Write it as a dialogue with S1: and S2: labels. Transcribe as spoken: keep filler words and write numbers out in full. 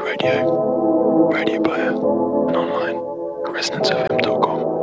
S1: radio, radio player, and online at resonance f m dot com.